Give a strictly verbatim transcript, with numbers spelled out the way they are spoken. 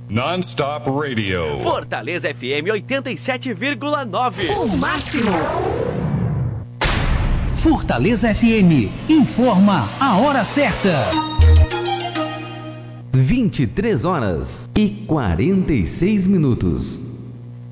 Non-Stop Radio. Fortaleza F M oitenta e sete vírgula nove. O máximo. Fortaleza F M informa a hora certa. vinte e três horas e quarenta e seis minutos.